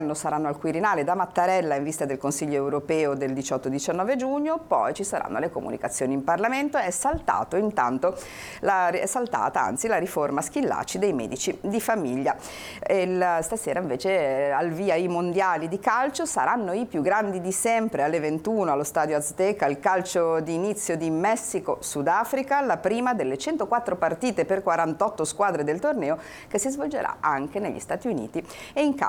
saranno al Quirinale da Mattarella in vista del Consiglio europeo del 18-19 giugno, poi ci saranno le comunicazioni in Parlamento. È saltata la riforma Schillaci dei medici di famiglia. Stasera invece al via i mondiali di calcio, saranno i più grandi di sempre alle 21 allo Stadio Azteca, il calcio di inizio di Messico-Sudafrica, la prima delle 104 partite per 48 squadre del torneo che si svolgerà anche negli Stati Uniti e in casa